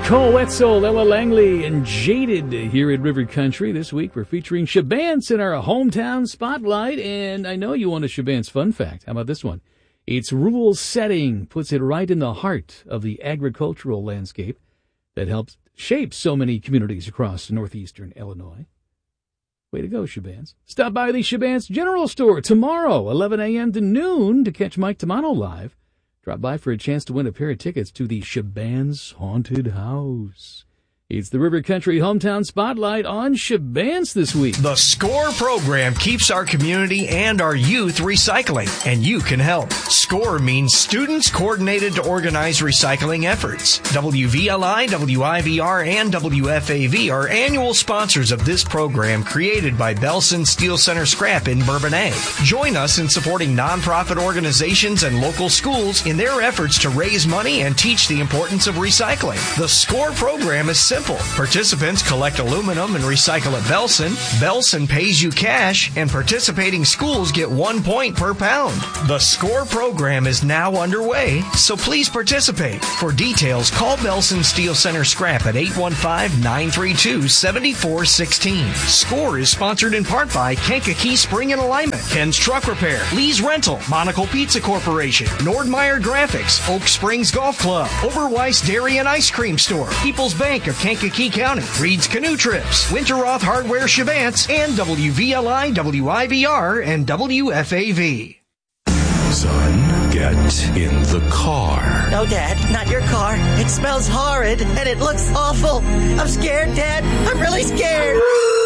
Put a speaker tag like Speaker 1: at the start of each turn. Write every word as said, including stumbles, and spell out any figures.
Speaker 1: Nicole Wetzel, Ella Langley, and Jaded here at River Country. This week we're featuring Shabance in our hometown spotlight, and I know you want a Shabance fun fact. How about this one? Its rural setting puts it right in the heart of the agricultural landscape that helps shape so many communities across northeastern Illinois. Way to go, Shabance. Stop by the Shabance General Store tomorrow, eleven a.m. to noon, to catch Mike Tamano live. Drop by for a chance to win a pair of tickets to the Shabance Haunted House. It's the River Country Hometown Spotlight on Shabance this week.
Speaker 2: The SCORE program keeps our community and our youth recycling, and you can help. SCORE means Students Coordinated to Organize Recycling Efforts. W V L I, W I V R, and W F A V are annual sponsors of this program created by Belson Steel Center Scrap in Bourbonnais. Join us in supporting nonprofit organizations and local schools in their efforts to raise money and teach the importance of recycling. The SCORE program is simple. Participants collect aluminum and recycle at Belson. Belson pays you cash, and participating schools get one point per pound. The SCORE program is now underway, so please participate. For details, call Belson Steel Center Scrap at eight one five, nine three two, seven four one six. SCORE is sponsored in part by Kankakee Spring and Alignment, Ken's Truck Repair, Lee's Rental, Monocle Pizza Corporation, Nordmeyer Graphics, Oak Springs Golf Club, Oberweis Dairy and Ice Cream Store, People's Bank of Kankakee County, Reed's Canoe Trips, Winterroth Hardware Shabance, and W V L I, W I V R, and W F A V.
Speaker 3: Son, get in the car.
Speaker 4: No, Dad, not your car. It smells horrid, and it looks awful. I'm scared, Dad. I'm really scared.